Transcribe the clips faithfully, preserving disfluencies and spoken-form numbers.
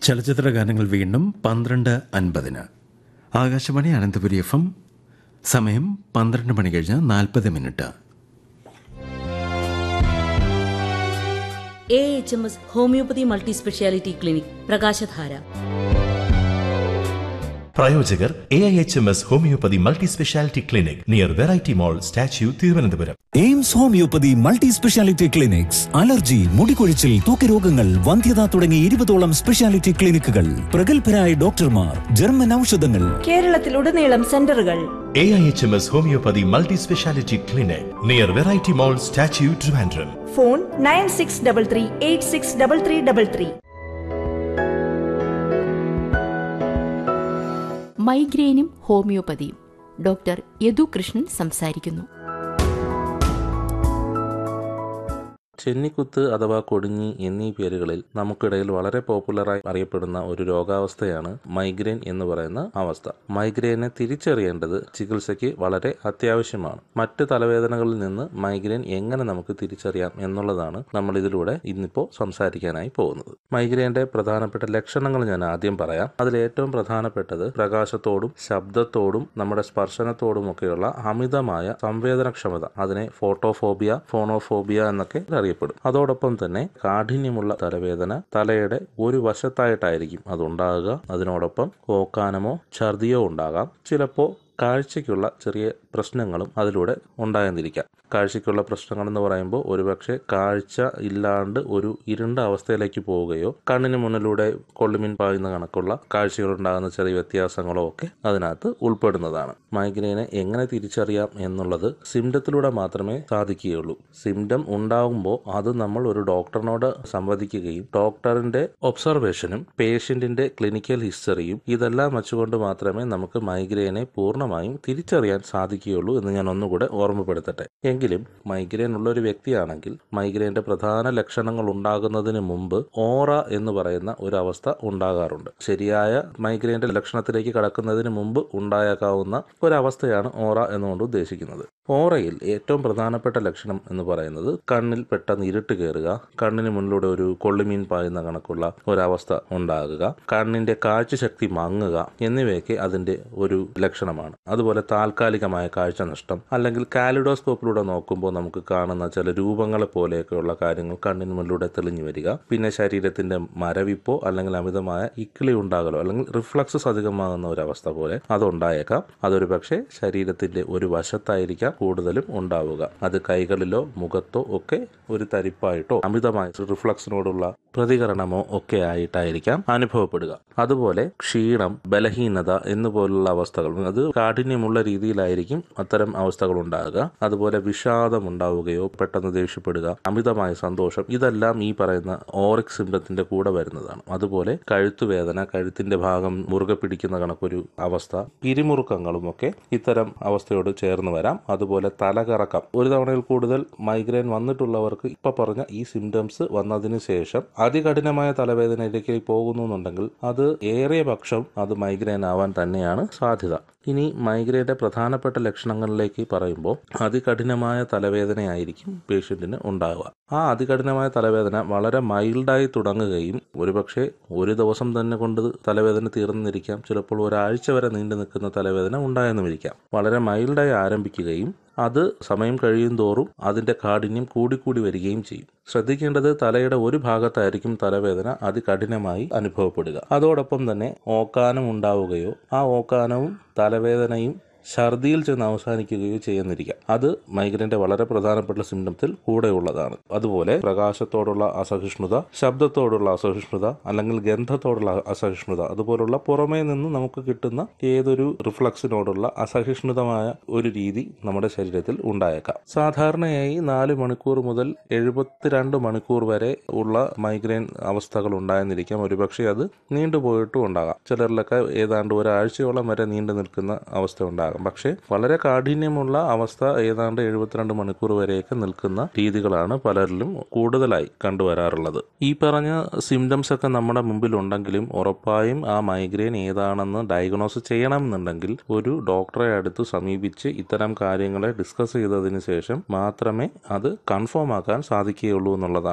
ചലച്ചിത്ര ഗാനങ്ങൾ വീണ്ടും പന്ത്രണ്ട് അൻപതിന്. Akashvani Ananthapuri F M. സമയം പന്ത്രണ്ട് മണി കഴിഞ്ഞ് നാൽപ്പത് minute. A H M S homeopathy multi speciality clinic പ്രകാശധാര. പ്രായോജകർ A I H M S homeopathy multi speciality clinic near variety mall, statue, Thiruvananthapuram. AIIMS homeopathy multi speciality clinics. Allergy, മുടികൊഴിച്ചിൽ, ത്വക്ക് വന്ധ്യത തുടങ്ങി ഇരുപതോളം സ്പെഷ്യാലിറ്റി ക്ലിനിക്കുകൾ, പ്രഗത്ഭരായ ഡോക്ടർമാർ, ജർമ്മൻ ഔഷധങ്ങൾ, കേരളത്തിലുടനീളം സെന്ററുകൾ. A I H M S homeopathy multi speciality clinic near variety mall, statue, Trivandrum. Phone nine six double three eight six double three double three. മൈഗ്രെയിനും ഹോമിയോപ്പതിയും. Doctor Yadu Krishnan സംസാരിക്കുന്നു. ചെന്നിക്കുത്ത് അഥവാ കൊടിഞ്ഞി എന്നീ പേരുകളിൽ നമുക്കിടയിൽ വളരെ പോപ്പുലറായി അറിയപ്പെടുന്ന ഒരു രോഗാവസ്ഥയാണ് മൈഗ്രെയിൻ എന്ന് പറയുന്ന അവസ്ഥ. മൈഗ്രെയിനെ തിരിച്ചറിയേണ്ടത് ചികിത്സയ്ക്ക് വളരെ അത്യാവശ്യമാണ്. മറ്റ് തലവേദനകളിൽ നിന്ന് മൈഗ്രെയിൻ എങ്ങനെ നമുക്ക് തിരിച്ചറിയാം എന്നുള്ളതാണ് നമ്മൾ ഇതിലൂടെ ഇന്നിപ്പോൾ സംസാരിക്കാനായി പോകുന്നത്. മൈഗ്രെയിന്റെ പ്രധാനപ്പെട്ട ലക്ഷണങ്ങൾ ഞാൻ ആദ്യം പറയാം. അതിൽ ഏറ്റവും പ്രധാനപ്പെട്ടത് പ്രകാശത്തോടും ശബ്ദത്തോടും നമ്മുടെ സ്പർശനത്തോടും ഒക്കെയുള്ള അമിതമായ സംവേദനക്ഷമത. അതിനെ ഫോട്ടോഫോബിയ, ഫോണോഫോബിയ എന്നൊക്കെ അറിയപ്പെടും. അതോടൊപ്പം തന്നെ കാഠിന്യമുള്ള തലവേദന, തലയുടെ ഒരു വശത്തായിട്ടായിരിക്കും അതുണ്ടാകുക. അതിനോടൊപ്പം ഓക്കാനമോ ഛർദിയോ ഉണ്ടാകാം. ചിലപ്പോൾ കാഴ്ചയ്ക്കുള്ള ചെറിയ പ്രശ്നങ്ങളും അതിലൂടെ ഉണ്ടായെന്നിരിക്കാം. കാഴ്ചയ്ക്കുള്ള പ്രശ്നങ്ങൾ എന്ന് പറയുമ്പോൾ ഒരുപക്ഷെ കാഴ്ച ഇല്ലാണ്ട് ഒരു ഇരുണ്ട അവസ്ഥയിലേക്ക് പോവുകയോ കണ്ണിന് മുന്നിലൂടെ കൊള്ളിമീൻ പായുന്ന കണക്കുള്ള കാഴ്ചകളുണ്ടാകുന്ന ചെറിയ വ്യത്യാസങ്ങളോ ഒക്കെ അതിനകത്ത് ഉൾപ്പെടുന്നതാണ്. മൈഗ്രെയിനെ എങ്ങനെ തിരിച്ചറിയാം എന്നുള്ളത് സിംറ്റത്തിലൂടെ മാത്രമേ സാധിക്കുകയുള്ളൂ. സിംറ്റം ഉണ്ടാകുമ്പോൾ അത് നമ്മൾ ഒരു ഡോക്ടറിനോട് സംവദിക്കുകയും ഡോക്ടറിന്റെ ഒബ്സർവേഷനും പേഷ്യന്റിന്റെ ക്ലിനിക്കൽ ഹിസ്റ്ററിയും ഇതെല്ലാം വെച്ചുകൊണ്ട് മാത്രമേ നമുക്ക് മൈഗ്രെയിനെ പൂർണ്ണമായും തിരിച്ചറിയാൻ സാധിക്കുകയുള്ളൂ എന്ന് ഞാൻ ഒന്നുകൂടെ ഓർമ്മപ്പെടുത്തട്ടെ. എങ്കിലും മൈഗ്രെയിൻ ഉള്ള ഒരു വ്യക്തിയാണെങ്കിൽ മൈഗ്രെയിന്റെ പ്രധാന ലക്ഷണങ്ങൾ ഉണ്ടാകുന്നതിന് മുമ്പ് ഓറ എന്ന് പറയുന്ന ഒരു അവസ്ഥ ഉണ്ടാകാറുണ്ട്. ശരിയായ മൈഗ്രെയിന്റെ ലക്ഷണത്തിലേക്ക് കടക്കുന്നതിന് മുമ്പ് ഉണ്ടായേക്കാവുന്ന ഒരവസ്ഥയാണ് ഓറ എന്നുകൊണ്ട് ഉദ്ദേശിക്കുന്നത്. ഓറയിൽ ഏറ്റവും പ്രധാനപ്പെട്ട ലക്ഷണം എന്ന് പറയുന്നത് കണ്ണിൽ പെട്ടെന്ന് ഇരുട്ട് കയറുക, കണ്ണിന് മുന്നിലൂടെ ഒരു കൊള്ളിമീൻ പായുന്ന കണക്കുള്ള ഒരവസ്ഥ ഉണ്ടാകുക, കണ്ണിന്റെ കാഴ്ചശക്തി മങ്ങുക എന്നിവയൊക്കെ അതിന്റെ ഒരു ലക്ഷണമാണ്. അതുപോലെ താൽക്കാലികമായ കാഴ്ച നഷ്ടം, അല്ലെങ്കിൽ കാലിഡോസ്കോപ്പിലൂടെ നോക്കുമ്പോൾ നമുക്ക് കാണുന്ന ചില രൂപങ്ങളെ പോലെയൊക്കെയുള്ള കാര്യങ്ങൾ കണ്ണിന് മുന്നിലൂടെ തെളിഞ്ഞു വരിക. പിന്നെ ശരീരത്തിന്റെ മരവിപ്പോ അല്ലെങ്കിൽ അമിതമായ ഇക്കിളി ഉണ്ടാകലോ അല്ലെങ്കിൽ റിഫ്ലക്സസ് അധികമാകുന്ന ഒരവസ്ഥ പോലെ അതുണ്ടായേക്കാം. അതൊരു പക്ഷേ ശരീരത്തിന്റെ ഒരു വശത്തായിരിക്കാം കൂടുതലും ഉണ്ടാവുക. അത് കൈകളിലോ മുഖത്തോ ഒക്കെ ഒരു തരിപ്പായിട്ടോ അമിതമായ റിഫ്ലക്സിനോടുള്ള പ്രതികരണമോ ഒക്കെ ആയിട്ടായിരിക്കാം അനുഭവപ്പെടുക. അതുപോലെ ക്ഷീണം, ബലഹീനത എന്നുപോലുള്ള അവസ്ഥകൾ, അത് കാഠിന്യമുള്ള രീതിയിലായിരിക്കും അത്തരം അവസ്ഥകൾ ഉണ്ടാകുക. അതുപോലെ വിഷാദം ഉണ്ടാവുകയോ പെട്ടെന്ന് ദേഷ്യപ്പെടുക, അമിതമായ സന്തോഷം, ഇതെല്ലാം ഈ പറയുന്ന ഓറിക് സിംറ്റത്തിന്റെ കൂടെ വരുന്നതാണ്. അതുപോലെ കഴുത്തുവേദന, കഴുത്തിന്റെ ഭാഗം മുറുകെ പിടിക്കുന്ന കണക്കൊരു അവസ്ഥ, പിരിമുറുക്കങ്ങളും ഒക്കെ ഇത്തരം അവസ്ഥയോട് ചേർന്ന് വരാം. അതുപോലെ തലകറക്കം. ഒരു തവണയിൽ കൂടുതൽ മൈഗ്രെയിൻ വന്നിട്ടുള്ളവർക്ക് ഇപ്പൊ പറഞ്ഞ ഈ സിംറ്റംസ് വന്നതിന് ശേഷം അതികഠിനമായ തലവേദനയിലേക്ക് പോകുന്നു എന്നുണ്ടെങ്കിൽ അത് ഏറിയ പക്ഷം അത് മൈഗ്രെയിൻ ആവാൻ തന്നെയാണ് സാധ്യത. ഇനി മൈഗ്രെയിന്റെ പ്രധാനപ്പെട്ട ലക്ഷണങ്ങളിലേക്ക് പറയുമ്പോൾ അതികഠിനമായ തലവേദനയായിരിക്കും പേഷ്യന്റിന് ഉണ്ടാവുക. ആ അതികഠിനമായ തലവേദന വളരെ മൈൽഡായി തുടങ്ങുകയും ഒരുപക്ഷെ ഒരു ദിവസം തന്നെ കൊണ്ട് തലവേദന തീർന്നിരിക്കാം. ചിലപ്പോൾ ഒരാഴ്ച വരെ നീണ്ടു നിൽക്കുന്ന തലവേദന ഉണ്ടായെന്നുമിരിക്കാം. വളരെ മൈൽഡായി ആരംഭിക്കുകയും അത് സമയം കഴിയും തോറും അതിന്റെ കാഠിന്യം കൂടിക്കൂടി വരികയും ചെയ്യും. ശ്രദ്ധിക്കേണ്ടത് തലയുടെ ഒരു ഭാഗത്തായിരിക്കും തലവേദന അതികഠിനമായി അനുഭവപ്പെടുക. അതോടൊപ്പം തന്നെ ഓക്കാനം ഉണ്ടാവുകയോ ആ ഓക്കാനവും തലവേദനയും ഛർദിയിൽ ചെന്ന് അവസാനിക്കുകയോ ചെയ്യുന്നിരിക്കാം. അത് മൈഗ്രെയിന്റെ വളരെ പ്രധാനപ്പെട്ട സിംറ്റംസിൽ കൂടെയുള്ളതാണ്. അതുപോലെ പ്രകാശത്തോടുള്ള അസഹിഷ്ണുത, ശബ്ദത്തോടുള്ള അസഹിഷ്ണുത, അല്ലെങ്കിൽ ഗന്ധത്തോടുള്ള അസഹിഷ്ണുത, അതുപോലുള്ള പുറമേ നിന്ന് നമുക്ക് കിട്ടുന്ന ഏതൊരു റിഫ്ലക്സിനോടുള്ള അസഹിഷ്ണുതമായ ഒരു രീതി നമ്മുടെ ശരീരത്തിൽ ഉണ്ടായേക്കാം. സാധാരണയായി നാല് മണിക്കൂർ മുതൽ എഴുപത്തിരണ്ട് മണിക്കൂർ വരെ ഉള്ള മൈഗ്രെയിൻ അവസ്ഥകൾ ഉണ്ടായെന്നിരിക്കാം. ഒരുപക്ഷെ അത് നീണ്ടുപോയിട്ടും ഉണ്ടാകാം. ചിലരിലൊക്കെ ഏതാണ്ട് ഒരാഴ്ചയോളം വരെ നീണ്ടു നിൽക്കുന്ന അവസ്ഥ ഉണ്ടാകാം. പക്ഷേ വളരെ കാഠിന്യമുള്ള അവസ്ഥ ഏതാണ്ട് എഴുപത്തിരണ്ട് മണിക്കൂർ വരെയൊക്കെ നിൽക്കുന്ന രീതികളാണ് പലരിലും കൂടുതലായി കണ്ടുവരാറുള്ളത്. ഈ പറഞ്ഞ സിംറ്റംസ് ഒക്കെ നമ്മുടെ മുമ്പിൽ ഉണ്ടെങ്കിലും ഉറപ്പായും ആ മൈഗ്രെയിൻ ഏതാണെന്ന് ഡയഗ്നോസ് ചെയ്യണമെന്നുണ്ടെങ്കിൽ ഒരു ഡോക്ടറെ അടുത്ത് സമീപിച്ച് ഇത്തരം കാര്യങ്ങളെ ഡിസ്കസ് ചെയ്തതിന് ശേഷം മാത്രമേ അത് കൺഫേം ആക്കാൻ സാധിക്കുകയുള്ളൂ എന്നുള്ളതാണ്.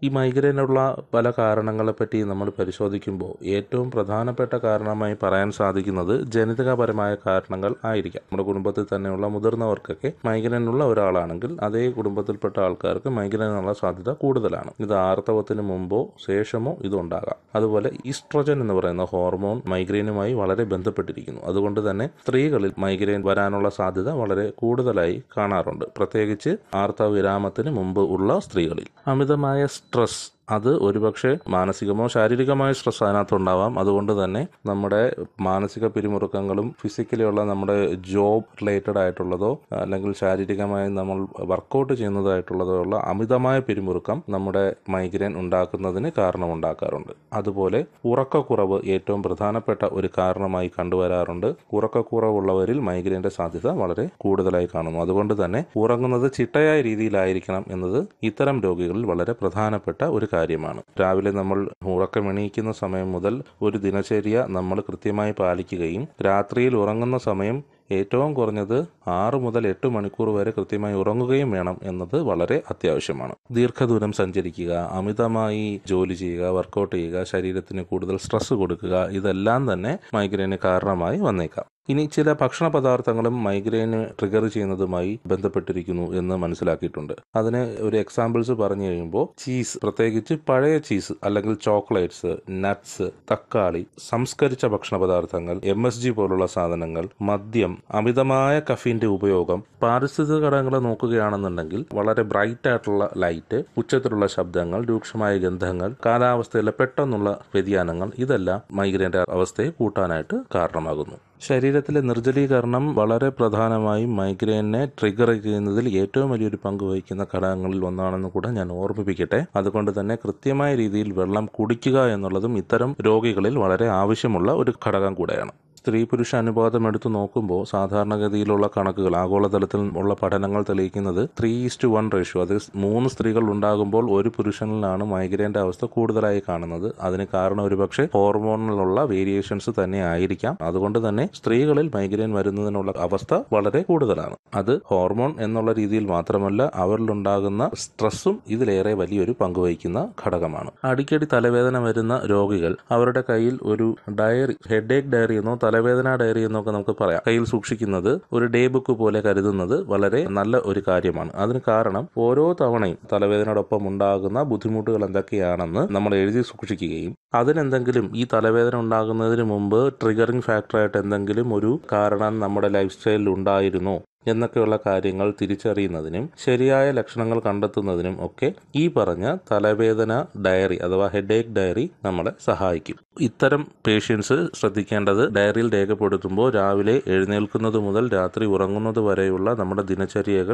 ഈ മൈഗ്രെയിനുള്ള പല കാരണങ്ങളെപ്പറ്റി നമ്മൾ പരിശോധിക്കുമ്പോൾ ഏറ്റവും പ്രധാനപ്പെട്ട കാരണമായി പറയാൻ സാധിക്കുന്നത് ജനിതകപരമായ കാരണങ്ങൾ ആയിരിക്കാം. നമ്മുടെ കുടുംബത്തിൽ തന്നെയുള്ള മുതിർന്നവർക്കൊക്കെ മൈഗ്രെയിൻ ഉള്ള ഒരാളാണെങ്കിൽ അതേ കുടുംബത്തിൽപ്പെട്ട ആൾക്കാർക്ക് മൈഗ്രെയിനുള്ള സാധ്യത കൂടുതലാണ്. ഇത് ആർത്തവത്തിന് മുമ്പോ ശേഷമോ ഇതുണ്ടാകാം. അതുപോലെ ഈസ്ട്രോജൻ എന്ന് പറയുന്ന ഹോർമോൺ മൈഗ്രെയിനുമായി വളരെ ബന്ധപ്പെട്ടിരിക്കുന്നു. അതുകൊണ്ട് തന്നെ സ്ത്രീകളിൽ മൈഗ്രെയിൻ വരാനുള്ള സാധ്യത വളരെ കൂടുതലായി കാണാറുണ്ട്, പ്രത്യേകിച്ച് ആർത്തവ വിരാമത്തിന് മുമ്പ് ഉള്ള സ്ത്രീകളിൽ. അമിതമായ സ്ട്രെസ്, അത് ഒരുപക്ഷെ മാനസികമോ ശാരീരികമായ സ്ട്രെസ് അതിനകത്തുണ്ടാവാം. അതുകൊണ്ട് തന്നെ നമ്മുടെ മാനസിക പിരിമുറുക്കങ്ങളും ഫിസിക്കലി ഉള്ള നമ്മുടെ ജോബ് റിലേറ്റഡ് ആയിട്ടുള്ളതോ അല്ലെങ്കിൽ ശാരീരികമായി നമ്മൾ വർക്കൗട്ട് ചെയ്യുന്നതായിട്ടുള്ളതോ ഉള്ള അമിതമായ പിരിമുറുക്കം നമ്മുടെ മൈഗ്രെയിൻ ഉണ്ടാക്കുന്നതിന് കാരണമുണ്ടാക്കാറുണ്ട്. അതുപോലെ ഉറക്കക്കുറവ് ഏറ്റവും പ്രധാനപ്പെട്ട ഒരു കാരണമായി കണ്ടുവരാറുണ്ട്. ഉറക്കക്കുറവുള്ളവരിൽ മൈഗ്രെയിൻ്റെ സാധ്യത വളരെ കൂടുതലായി കാണുന്നു. അതുകൊണ്ട് തന്നെ ഉറങ്ങുന്നത് ചിട്ടയായ രീതിയിലായിരിക്കണം എന്നത് ഇത്തരം രോഗികളിൽ വളരെ പ്രധാനപ്പെട്ട ഒരു കാര്യമാണ്. രാവിലെ നമ്മൾ ഉറക്കമെണീക്കുന്ന സമയം മുതൽ ഒരു ദിനചര്യ നമ്മൾ കൃത്യമായി പാലിക്കുകയും രാത്രിയിൽ ഉറങ്ങുന്ന സമയം ഏറ്റവും കുറഞ്ഞത് ആറ് മുതൽ എട്ട് മണിക്കൂർ വരെ കൃത്യമായി ഉറങ്ങുകയും വേണം എന്നത് വളരെ അത്യാവശ്യമാണ്. ദീർഘദൂരം സഞ്ചരിക്കുക, അമിതമായി ജോലി ചെയ്യുക, വർക്കൗട്ട് ചെയ്യുക, ശരീരത്തിന് കൂടുതൽ സ്ട്രെസ് കൊടുക്കുക, ഇതെല്ലാം തന്നെ മൈഗ്രെയിന് കാരണമായി വന്നേക്കാം. ഇനി ചില ഭക്ഷണ പദാർത്ഥങ്ങളും മൈഗ്രെയിന് ട്രിഗർ ചെയ്യുന്നതുമായി ബന്ധപ്പെട്ടിരിക്കുന്നു എന്ന് മനസ്സിലാക്കിയിട്ടുണ്ട്. അതിന് ഒരു എക്സാമ്പിൾസ് പറഞ്ഞു കഴിയുമ്പോൾ ചീസ്, പ്രത്യേകിച്ച് പഴയ ചീസ് അല്ലെങ്കിൽ ചോക്ലേറ്റ്സ്, നട്ട്സ്, തക്കാളി, സംസ്കരിച്ച ഭക്ഷണ പദാർത്ഥങ്ങൾ, എം എസ് ജി പോലുള്ള സാധനങ്ങൾ, മദ്യം, അമിതമായ കഫീന്റെ ഉപയോഗം, പാരിസ്ഥിതിക ഘടകങ്ങളെ നോക്കുകയാണെന്നുണ്ടെങ്കിൽ വളരെ ബ്രൈറ്റ് ആയിട്ടുള്ള ലൈറ്റ്, ഉച്ചത്തിലുള്ള ശബ്ദങ്ങൾ, രൂക്ഷമായ ഗന്ധങ്ങൾ, കാലാവസ്ഥയിലെ പെട്ടെന്നുള്ള വ്യതിയാനങ്ങൾ, ഇതെല്ലാം മൈഗ്രെയിന്റെ അവസ്ഥയെ കൂട്ടാനായിട്ട് കാരണമാകുന്നു. ശരീരത്തിലെ നിർജ്ജലീകരണം വളരെ പ്രധാനമായും മൈഗ്രെയിനെ ട്രിഗർ ചെയ്യുന്നതിൽ ഏറ്റവും വലിയൊരു പങ്ക് വഹിക്കുന്ന ഘടകങ്ങളിൽ ഒന്നാണെന്ന് കൂടെ ഞാൻ ഓർമ്മിപ്പിക്കട്ടെ. അതുകൊണ്ട് തന്നെ കൃത്യമായ രീതിയിൽ വെള്ളം കുടിക്കുക എന്നുള്ളതും ഇത്തരം രോഗികളിൽ വളരെ ആവശ്യമുള്ള ഒരു ഘടകം കൂടെയാണ്. സ്ത്രീ പുരുഷ അനുപാതം എടുത്തു നോക്കുമ്പോൾ സാധാരണഗതിയിലുള്ള കണക്കുകൾ, ആഗോളതലത്തിൽ ഉള്ള പഠനങ്ങൾ തെളിയിക്കുന്നത് ത്രീ ഈസ്റ്റ് വൺ റേഷ്യോ, അത് മൂന്ന് സ്ത്രീകൾ ഉണ്ടാകുമ്പോൾ ഒരു പുരുഷനിലാണ് മൈഗ്രെയിൻ്റെ അവസ്ഥ കൂടുതലായി കാണുന്നത്. അതിന് കാരണം ഒരുപക്ഷെ ഹോർമോണിലുള്ള വേരിയേഷൻസ് തന്നെ ആയിരിക്കാം. അതുകൊണ്ട് തന്നെ സ്ത്രീകളിൽ മൈഗ്രെയിൻ വരുന്നതിനുള്ള അവസ്ഥ വളരെ കൂടുതലാണ്. അത് ഹോർമോൺ എന്നുള്ള രീതിയിൽ മാത്രമല്ല, അവരിലുണ്ടാകുന്ന സ്ട്രെസ്സും ഇതിലേറെ വലിയൊരു പങ്ക് വഹിക്കുന്ന ഘടകമാണ്. അടിക്കടി തലവേദന വരുന്ന രോഗികൾ അവരുടെ കയ്യിൽ ഒരു ഡയറി, ഹെഡേക്ക് ഡയറി എന്നോ തലവേദന ഡയറി എന്നൊക്കെ നമുക്ക് പറയാം, കയ്യിൽ സൂക്ഷിക്കുന്നത് ഒരു ഡേ ബുക്ക് പോലെ കരുതുന്നത് വളരെ നല്ല ഒരു കാര്യമാണ്. അതിന് കാരണം ഓരോ തവണയും തലവേദനയോടൊപ്പം ഉണ്ടാകുന്ന ബുദ്ധിമുട്ടുകൾ എന്തൊക്കെയാണെന്ന് നമ്മൾ എഴുതി സൂക്ഷിക്കുകയും അതിനെന്തെങ്കിലും ഈ തലവേദന ഉണ്ടാകുന്നതിന് മുമ്പ് ട്രിഗറിംഗ് ഫാക്ടറായിട്ട് എന്തെങ്കിലും ഒരു കാരണം നമ്മുടെ ലൈഫ് സ്റ്റൈലിൽ ഉണ്ടായിരുന്നോ എന്നൊക്കെയുള്ള കാര്യങ്ങൾ തിരിച്ചറിയുന്നതിനും ശരിയായ ലക്ഷണങ്ങൾ കണ്ടെത്തുന്നതിനും ഒക്കെ ഈ പറഞ്ഞ തലവേദന ഡയറി അഥവാ ഹെഡേക്ക് ഡയറി നമ്മളെ സഹായിക്കും. ഇത്തരം പേഷ്യൻസ് ശ്രദ്ധിക്കേണ്ടത്, ഡയറിയിൽ രേഖപ്പെടുത്തുമ്പോൾ രാവിലെ എഴുന്നേൽക്കുന്നത് മുതൽ രാത്രി ഉറങ്ങുന്നത് വരെയുള്ള നമ്മുടെ ദിനചര്യകൾ